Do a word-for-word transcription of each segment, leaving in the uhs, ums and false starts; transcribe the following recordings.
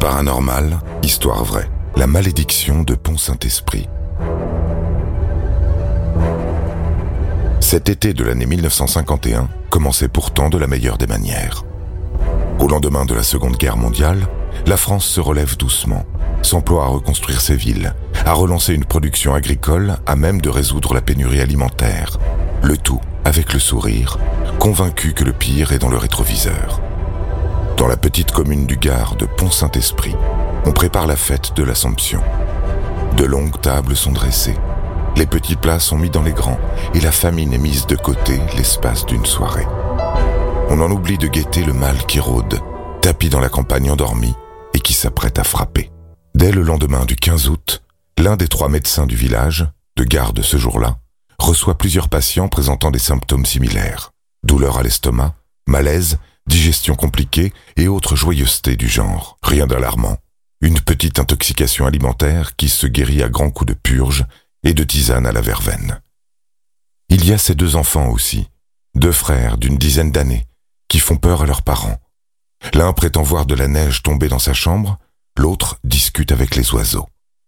Paranormal, histoire vraie. La malédiction de Pont-Saint-Esprit. Cet été de l'année mille neuf cent cinquante et un commençait pourtant de la meilleure des manières. Au lendemain de la Seconde Guerre mondiale, la France se relève doucement, s'emploie à reconstruire ses villes, à relancer une production agricole à même de résoudre la pénurie alimentaire. Le tout avec le sourire, convaincu que le pire est dans le rétroviseur. Dans la petite commune du Gard de Pont-Saint-Esprit, on prépare la fête de l'Assomption. De longues tables sont dressées, les petits plats sont mis dans les grands et la famine est mise de côté l'espace d'une soirée. On en oublie de guetter le mal qui rôde, tapi dans la campagne endormie et qui s'apprête à frapper. Dès le lendemain du quinze août, l'un des trois médecins du village, de garde ce jour-là, reçoit plusieurs patients présentant des symptômes similaires. Douleur à l'estomac, malaise, digestion compliquée et autres joyeusetés du genre. Rien d'alarmant. Une petite intoxication alimentaire qui se guérit à grands coups de purge et de tisane à la verveine. Il y a ces deux enfants aussi, deux frères d'une dizaine d'années, qui font peur à leurs parents. L'un prétend voir de la neige tomber dans sa chambre, l'autre discute avec les oiseaux.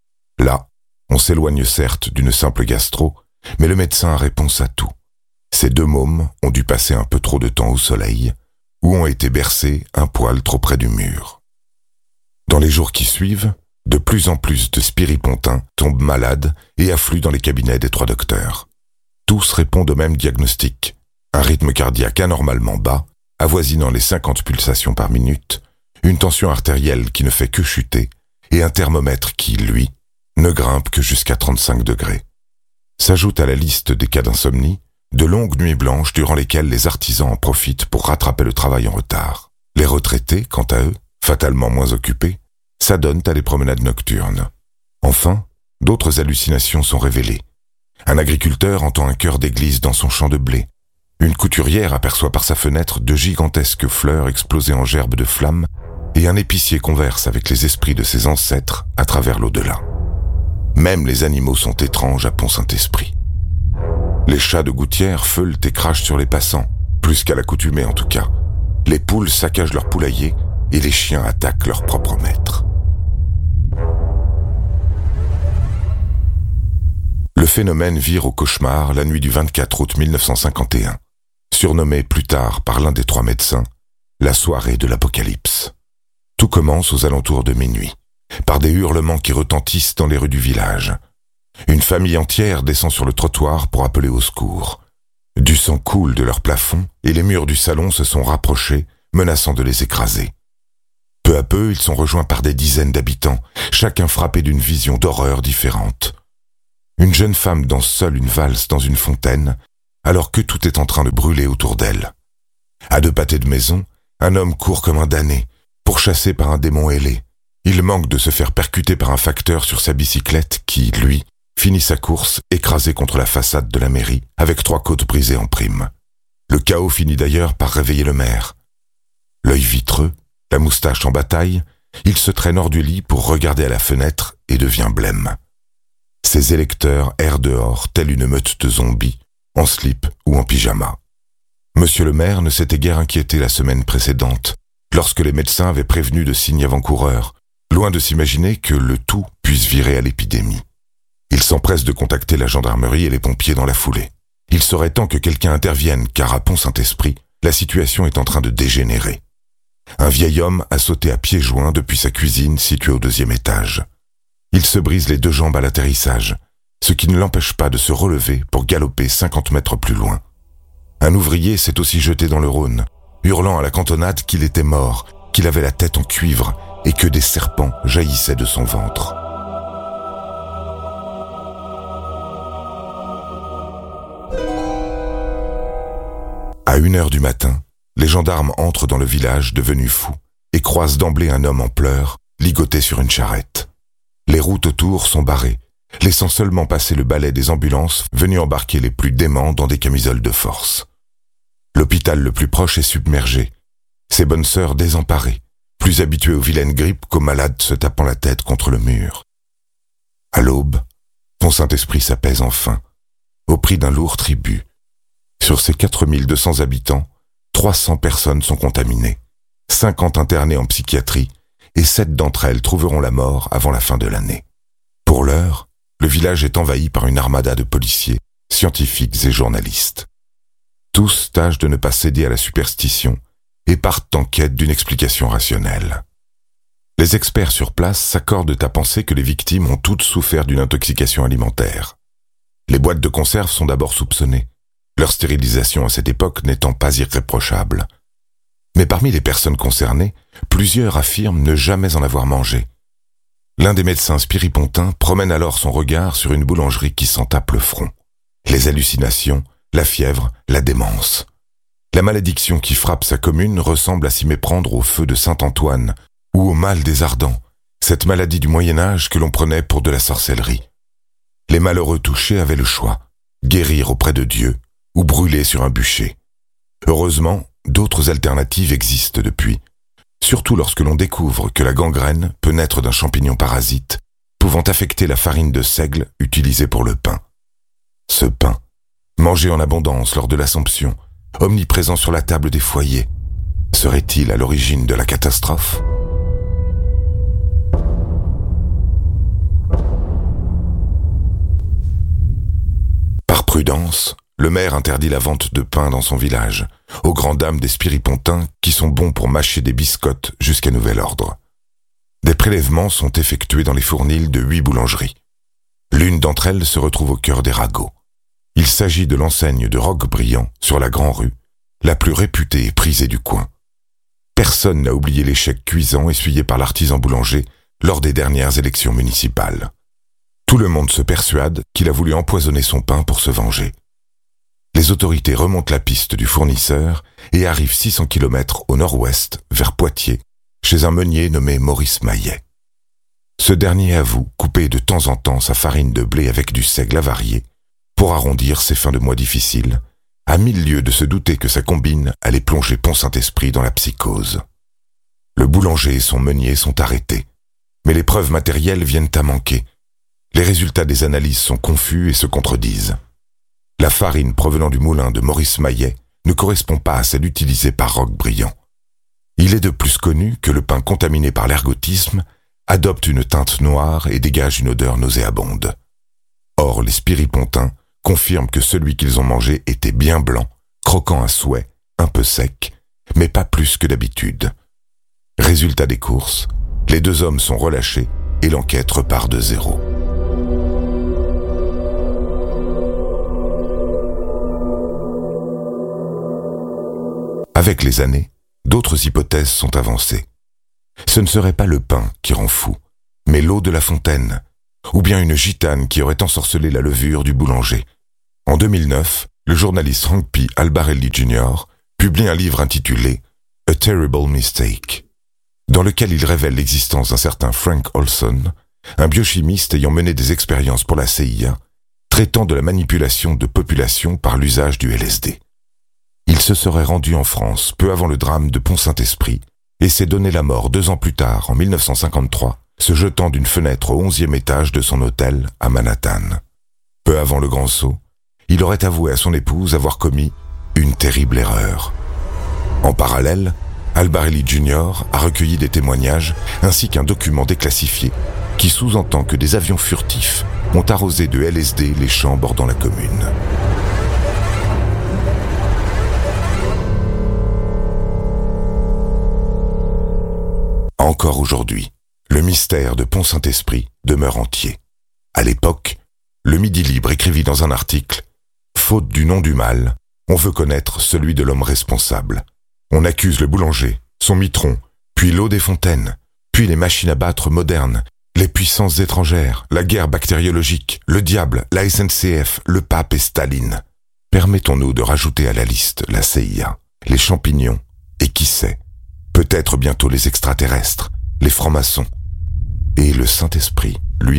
Là, on s'éloigne certes d'une simple gastro, mais le médecin a réponse à tout. Ces deux mômes ont dû passer un peu trop de temps au soleil, ou ont été bercés un poil trop près du mur. Dans les jours qui suivent, de plus en plus de spiripontins tombent malades et affluent dans les cabinets des trois docteurs. Tous répondent au même diagnostic, un rythme cardiaque anormalement bas, avoisinant les cinquante pulsations par minute, une tension artérielle qui ne fait que chuter, et un thermomètre qui, lui, ne grimpe que jusqu'à trente-cinq degrés. S'ajoute à la liste des cas d'insomnie de longues nuits blanches durant lesquelles les artisans en profitent pour rattraper le travail en retard. Les retraités, quant à eux, fatalement moins occupés, s'adonnent à des promenades nocturnes. Enfin, d'autres hallucinations sont révélées. Un agriculteur entend un chœur d'église dans son champ de blé. Une couturière aperçoit par sa fenêtre de gigantesques fleurs explosées en gerbes de flammes et un épicier converse avec les esprits de ses ancêtres à travers l'au-delà. Même les animaux sont étranges à Pont-Saint-Esprit. Les chats de gouttière feulent et crachent sur les passants, plus qu'à l'accoutumée en tout cas. Les poules saccagent leur poulailler et les chiens attaquent leur propre maître. Le phénomène vire au cauchemar la nuit du vingt-quatre août mille neuf cent cinquante et un, surnommée plus tard par l'un des trois médecins, la soirée de l'apocalypse. Tout commence aux alentours de minuit, par des hurlements qui retentissent dans les rues du village. Une famille entière descend sur le trottoir pour appeler au secours. Du sang coule de leur plafond et les murs du salon se sont rapprochés, menaçant de les écraser. Peu à peu, ils sont rejoints par des dizaines d'habitants, chacun frappé d'une vision d'horreur différente. Une jeune femme danse seule une valse dans une fontaine, alors que tout est en train de brûler autour d'elle. À deux pâtés de maison, un homme court comme un damné, pourchassé par un démon ailé. Il manque de se faire percuter par un facteur sur sa bicyclette qui, lui, finit sa course écrasé contre la façade de la mairie, avec trois côtes brisées en prime. Le chaos finit d'ailleurs par réveiller le maire. L'œil vitreux, la moustache en bataille, il se traîne hors du lit pour regarder à la fenêtre et devient blême. Ses électeurs errent dehors, telle une meute de zombies, en slip ou en pyjama. Monsieur le maire ne s'était guère inquiété la semaine précédente, lorsque les médecins avaient prévenu de signes avant-coureurs, loin de s'imaginer que le tout puisse virer à l'épidémie. Il s'empresse de contacter la gendarmerie et les pompiers dans la foulée. Il serait temps que quelqu'un intervienne, car à Pont-Saint-Esprit, la situation est en train de dégénérer. Un vieil homme a sauté à pieds joints depuis sa cuisine située au deuxième étage. Il se brise les deux jambes à l'atterrissage, ce qui ne l'empêche pas de se relever pour galoper cinquante mètres plus loin. Un ouvrier s'est aussi jeté dans le Rhône, hurlant à la cantonade qu'il était mort, qu'il avait la tête en cuivre et que des serpents jaillissaient de son ventre. À une heure du matin, les gendarmes entrent dans le village devenu fou et croisent d'emblée un homme en pleurs, ligoté sur une charrette. Les routes autour sont barrées, laissant seulement passer le balai des ambulances venues embarquer les plus déments dans des camisoles de force. L'hôpital le plus proche est submergé, ses bonnes sœurs désemparées, plus habituées aux vilaines grippes qu'aux malades se tapant la tête contre le mur. À l'aube, Pont-Saint-Esprit s'apaise enfin, au prix d'un lourd tribut. Sur ses quatre mille deux cents habitants, trois cents personnes sont contaminées, cinquante internés en psychiatrie et sept d'entre elles trouveront la mort avant la fin de l'année. Pour l'heure, le village est envahi par une armada de policiers, scientifiques et journalistes. Tous tâchent de ne pas céder à la superstition et partent en quête d'une explication rationnelle. Les experts sur place s'accordent à penser que les victimes ont toutes souffert d'une intoxication alimentaire. Les boîtes de conserve sont d'abord soupçonnées, leur stérilisation à cette époque n'étant pas irréprochable. Mais parmi les personnes concernées, plusieurs affirment ne jamais en avoir mangé. L'un des médecins spiripontins promène alors son regard sur une boulangerie qui s'en tape le front. Les hallucinations, la fièvre, la démence. La malédiction qui frappe sa commune ressemble à s'y méprendre au feu de Saint-Antoine ou au mal des Ardents, cette maladie du Moyen-Âge que l'on prenait pour de la sorcellerie. Les malheureux touchés avaient le choix, guérir auprès de Dieu ou brûler sur un bûcher. Heureusement, d'autres alternatives existent depuis, surtout lorsque l'on découvre que la gangrène peut naître d'un champignon parasite pouvant affecter la farine de seigle utilisée pour le pain. Ce pain, mangé en abondance lors de l'Assomption, omniprésent sur la table des foyers, serait-il à l'origine de la catastrophe ? Par prudence, le maire interdit la vente de pain dans son village, aux grandes dames des spiripontins qui sont bons pour mâcher des biscottes jusqu'à nouvel ordre. Des prélèvements sont effectués dans les fournils de huit boulangeries. L'une d'entre elles se retrouve au cœur des ragots. Il s'agit de l'enseigne de Roquebrien sur la Grand-Rue, la plus réputée et prisée du coin. Personne n'a oublié l'échec cuisant essuyé par l'artisan boulanger lors des dernières élections municipales. Tout le monde se persuade qu'il a voulu empoisonner son pain pour se venger. Les autorités remontent la piste du fournisseur et arrivent six cents kilomètres au nord-ouest, vers Poitiers, chez un meunier nommé Maurice Maillet. Ce dernier avoue couper de temps en temps sa farine de blé avec du seigle avarié pour arrondir ses fins de mois difficiles, à mille lieues de se douter que sa combine allait plonger Pont-Saint-Esprit dans la psychose. Le boulanger et son meunier sont arrêtés, mais les preuves matérielles viennent à manquer. Les résultats des analyses sont confus et se contredisent. La farine provenant du moulin de Maurice Maillet ne correspond pas à celle utilisée par Roquebrien. Il est de plus connu que le pain contaminé par l'ergotisme adopte une teinte noire et dégage une odeur nauséabonde. Or, les spiripontins confirment que celui qu'ils ont mangé était bien blanc, croquant à souhait, un peu sec, mais pas plus que d'habitude. Résultat des courses, les deux hommes sont relâchés et l'enquête repart de zéro. Avec les années, d'autres hypothèses sont avancées. Ce ne serait pas le pain qui rend fou, mais l'eau de la fontaine, ou bien une gitane qui aurait ensorcelé la levure du boulanger. En deux mille neuf, le journaliste Frank P. Albarelli junior publie un livre intitulé « A Terrible Mistake », dans lequel il révèle l'existence d'un certain Frank Olson, un biochimiste ayant mené des expériences pour la C I A, traitant de la manipulation de population par l'usage du L S D. Il se serait rendu en France peu avant le drame de Pont-Saint-Esprit et s'est donné la mort deux ans plus tard, en mille neuf cent cinquante-trois, se jetant d'une fenêtre au onzième étage de son hôtel à Manhattan. Peu avant le grand saut, il aurait avoué à son épouse avoir commis une terrible erreur. En parallèle, Albarelli junior a recueilli des témoignages ainsi qu'un document déclassifié qui sous-entend que des avions furtifs ont arrosé de L S D les champs bordant la commune. Encore aujourd'hui, le mystère de Pont-Saint-Esprit demeure entier. À l'époque, le Midi Libre écrivit dans un article « Faute du nom du mal, on veut connaître celui de l'homme responsable. On accuse le boulanger, son mitron, puis l'eau des fontaines, puis les machines à battre modernes, les puissances étrangères, la guerre bactériologique, le diable, la S N C F, le pape et Staline. Permettons-nous de rajouter à la liste la C I A, les champignons, et qui sait, peut-être bientôt les extraterrestres, les francs-maçons, et le Saint-Esprit lui-même. »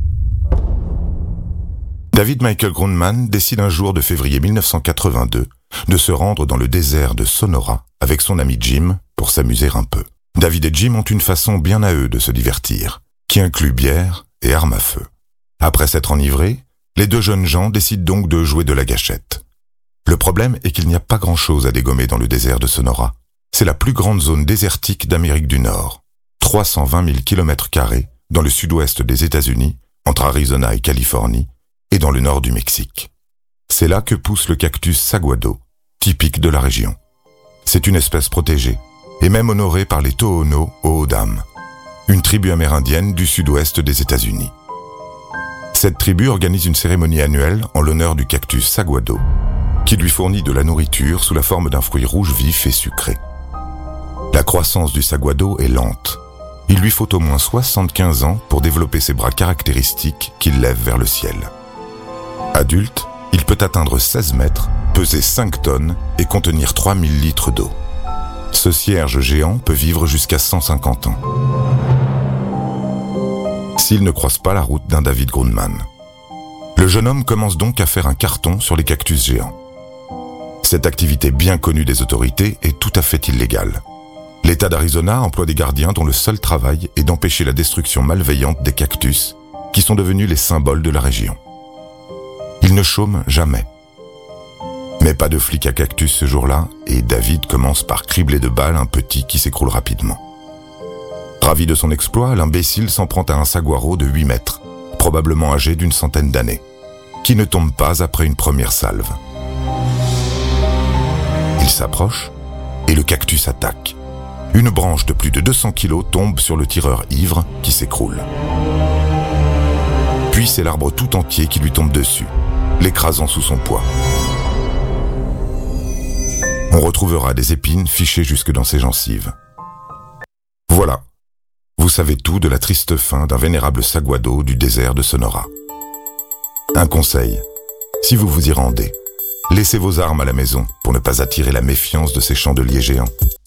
David Michael Grundmann décide un jour de février mille neuf cent quatre-vingt-deux de se rendre dans le désert de Sonora avec son ami Jim pour s'amuser un peu. David et Jim ont une façon bien à eux de se divertir, qui inclut bière et armes à feu. Après s'être enivrés, les deux jeunes gens décident donc de jouer de la gâchette. Le problème est qu'il n'y a pas grand-chose à dégommer dans le désert de Sonora. C'est la plus grande zone désertique d'Amérique du Nord. trois cent vingt mille kilomètres carrés dans le sud-ouest des États-Unis, entre Arizona et Californie, et dans le nord du Mexique. C'est là que pousse le cactus saguaro, typique de la région. C'est une espèce protégée, et même honorée par les Tohono O'odham, une tribu amérindienne du sud-ouest des États-Unis. Cette tribu organise une cérémonie annuelle en l'honneur du cactus saguaro, qui lui fournit de la nourriture sous la forme d'un fruit rouge vif et sucré. La croissance du saguaro est lente. Il lui faut au moins soixante-quinze ans pour développer ses bras caractéristiques qu'il lève vers le ciel. Adulte, il peut atteindre seize mètres, peser cinq tonnes et contenir trois mille litres d'eau. Ce cierge géant peut vivre jusqu'à cent cinquante ans. S'il ne croise pas la route d'un David Grundman. Le jeune homme commence donc à faire un carton sur les cactus géants. Cette activité bien connue des autorités est tout à fait illégale. L'État d'Arizona emploie des gardiens dont le seul travail est d'empêcher la destruction malveillante des cactus, qui sont devenus les symboles de la région. Ils ne chôment jamais. Mais pas de flic à cactus ce jour-là, et David commence par cribler de balles un petit qui s'écroule rapidement. Ravi de son exploit, l'imbécile s'en prend à un saguaro de huit mètres, probablement âgé d'une centaine d'années, qui ne tombe pas après une première salve. Il s'approche, et le cactus attaque. Une branche de plus de deux cents kilos tombe sur le tireur ivre qui s'écroule. Puis c'est l'arbre tout entier qui lui tombe dessus, l'écrasant sous son poids. On retrouvera des épines fichées jusque dans ses gencives. Voilà, vous savez tout de la triste fin d'un vénérable saguaro du désert de Sonora. Un conseil, si vous vous y rendez, laissez vos armes à la maison pour ne pas attirer la méfiance de ces chandeliers géants.